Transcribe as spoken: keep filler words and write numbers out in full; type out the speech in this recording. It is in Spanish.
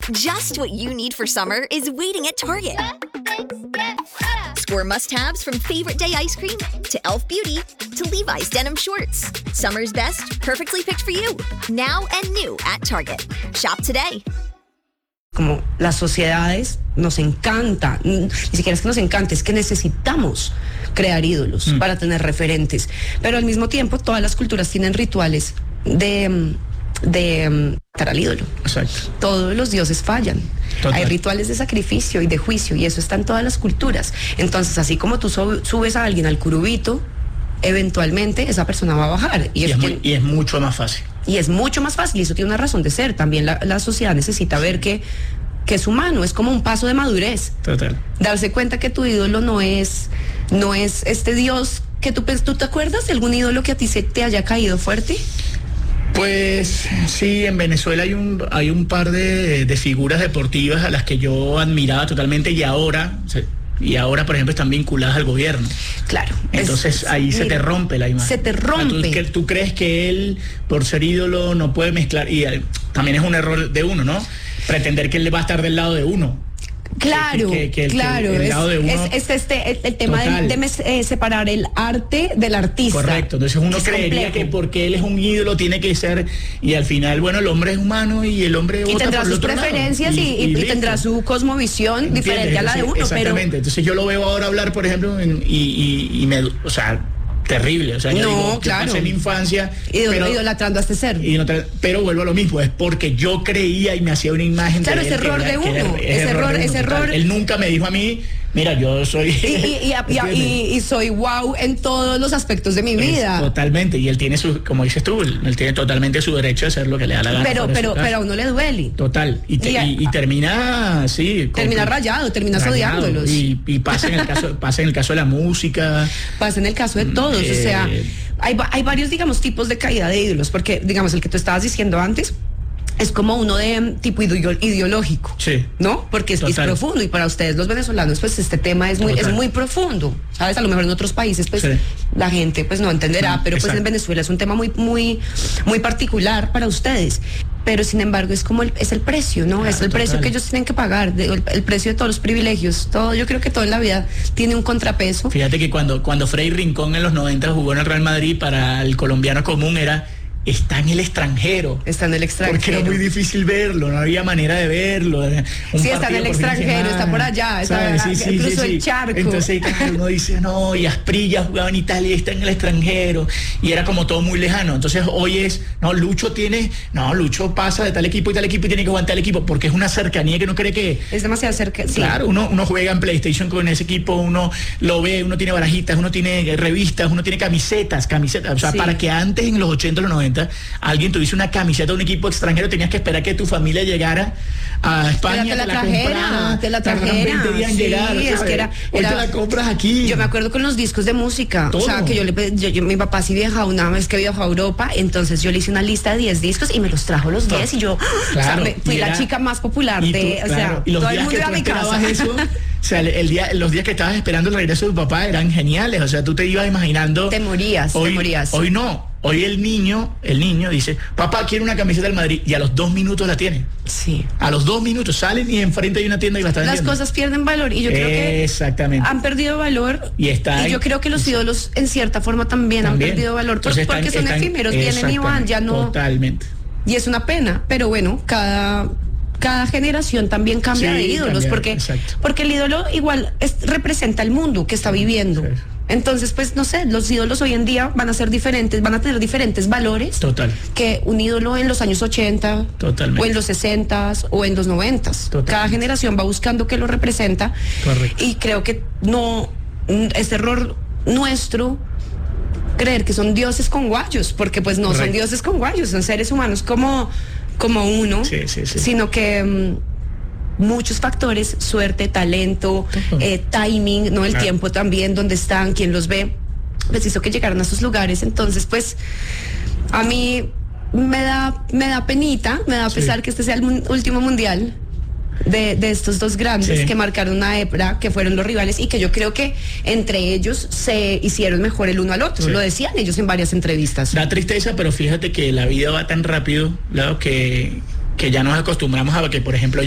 Just what you need for summer is waiting at Target. Score must-haves from favorite day ice cream to e l f Beauty to Levi's denim shorts. Summer's best, perfectly picked for you. Now and new at Target. Shop today. Como las sociedades nos encanta, ni siquiera es que nos encante, es que necesitamos crear ídolos mm. para tener referentes, pero al mismo tiempo todas las culturas tienen rituales de de estar al ídolo. Exacto. Todos los dioses fallan. Total. Hay rituales de sacrificio y de juicio y eso está en todas las culturas. Entonces, así como tú subes a alguien al curubito, eventualmente esa persona va a bajar. Y, y, eso es, tiene, muy, y es mucho más fácil. Y es mucho más fácil y eso tiene una razón de ser. También la, la sociedad necesita ver que, que es humano, es como un paso de madurez. Total. Darse cuenta que tu ídolo no es, no es este dios que tú, ¿tú te acuerdas de algún ídolo que a ti se te haya caído fuerte? Pues sí, en Venezuela hay un hay un par de, de figuras deportivas a las que yo admiraba totalmente y ahora y ahora por ejemplo están vinculadas al gobierno. Claro. Entonces es, ahí mira, se te rompe la imagen. Se te rompe. O sea, ¿tú, que, ¿Tú crees que él por ser ídolo no puede mezclar? Y eh, también es un error de uno, ¿no? Pretender que él va a estar del lado de uno. Claro, que, que, que, claro, que el, el es, uno, es, es este el, el tema de, de eh, separar el arte del artista. Correcto, entonces uno es creería complejo. que porque él es un ídolo tiene que ser, y al final, bueno, el hombre es humano y el hombre y vota tendrá por sus preferencias y, y, y, y tendrá su cosmovisión ¿entiendes? Diferente a la de uno. Exactamente, pero... entonces yo lo veo ahora hablar, por ejemplo, en, y, y, y me, o sea, terrible, o sea, yo no, digo, claro. yo pasé mi infancia Idol, pero, idolatrando a este ser y no te, pero vuelvo a lo mismo, es porque yo creía y me hacía una imagen claro, de ese error de uno, ese error, ese error. Él nunca me dijo a mí, mira, yo soy y, y, y, y, y, y soy wow en todos los aspectos de mi vida. Es, totalmente, y él tiene su, como dices tú, él, él tiene totalmente su derecho a hacer lo que le da la gana. Pero, pero, pero a uno le duele. Total, y, te, y, y, y termina sí, termina con, rayado, terminas rayado, odiándolos. Y, y pasa en el caso, pasa en el caso de la música. Pasa en el caso de todos, eh, o sea, hay, hay varios, digamos, tipos de caída de ídolos, porque, digamos, el que tú estabas diciendo antes es como uno de tipo ideológico, sí, ¿no? Porque es, es profundo y para ustedes los venezolanos pues este tema es muy Total. es muy profundo, ¿sabes? A lo mejor en otros países pues sí. la gente pues no entenderá, sí, pero pues exacto. en Venezuela es un tema muy muy muy particular para ustedes. Pero sin embargo es como el, es el precio, ¿no? Claro, es el total. precio que ellos tienen que pagar, de, el, el precio de todos los privilegios, todo, yo creo que todo en la vida tiene un contrapeso. Fíjate que cuando, cuando Freddy Rincón en los noventa jugó en el Real Madrid, para el colombiano común era está en el extranjero. Está en el extranjero. Porque era muy difícil verlo, no había manera de verlo. Un sí, está en el extranjero, ah, está por allá, está sí, sí, incluso sí, sí. el charco. Entonces uno dice, no, y Asprilla jugaba en Italia y está en el extranjero. Y era como todo muy lejano. Entonces hoy es, no, Lucho tiene, no, Lucho pasa de tal equipo y tal equipo y tiene que aguantar el equipo, porque es una cercanía que uno cree que... Es demasiado cerca, sí. Claro, uno, uno juega en PlayStation con ese equipo, uno lo ve, uno tiene barajitas, uno tiene revistas, uno tiene camisetas, camisetas. O sea, sí. para que antes en los ochenta, los noventa, alguien tuviese una camiseta de un equipo extranjero, tenías que esperar que tu familia llegara a España, te la, te la trajera, comprara, te la trajera, veinte días en sí, llegar, es que era, hoy era, te la compras aquí. Yo me acuerdo con los discos de música, todo. O sea, que yo le yo, yo, mi papá sí viajaba una vez que viajó a Europa, entonces yo le hice una lista de diez discos y me los trajo los diez y yo, claro, o sea, me, fui era, la chica más popular tú, de, claro, o sea, y los todo días el mundo que iba a mi casa. Eso, o sea, el, el día, los días que estabas esperando el regreso de tu papá eran geniales, o sea, tú te ibas imaginando. Te morías, hoy, te morías. Hoy no. Hoy el niño, el niño dice, papá, quiero una camiseta del Madrid, y a los dos minutos la tiene. Sí. A los dos minutos salen y enfrente hay una tienda y la están Las vendiendo. cosas pierden valor y yo creo que exactamente han perdido valor y, está y yo creo que los ídolos en cierta forma también, también. han perdido valor Entonces porque están, son están, efímeros, vienen y van, ya no. Totalmente. Y es una pena, pero bueno, cada cada generación también cambia sí, de ídolos, cambia, porque, porque el ídolo igual es, representa el mundo que está viviendo. Sí. Entonces, pues, no sé, los ídolos hoy en día van a ser diferentes, van a tener diferentes valores. Total. Que un ídolo en los años ochenta, Totalmente. o en los sesenta, o en los noventa. Cada generación va buscando qué lo representa. Correcto. Y creo que no, es error nuestro creer que son dioses con guayos, porque pues no Correcto. son dioses con guayos, son seres humanos como, como uno, sí, sí, sí. sino que... Um, muchos factores, suerte, talento, eh, timing, no el claro. tiempo también, donde están, quién los ve, pues hizo que llegaran a sus lugares. Entonces, pues, a mí me da, me da penita, me da sí. pesar que este sea el mu- último mundial de, de estos dos grandes sí. que marcaron una época, que fueron los rivales y que yo creo que entre ellos se hicieron mejor el uno al otro. Sí. Lo decían ellos en varias entrevistas. Da tristeza, pero fíjate que la vida va tan rápido, claro, que, que ya nos acostumbramos a que, por ejemplo,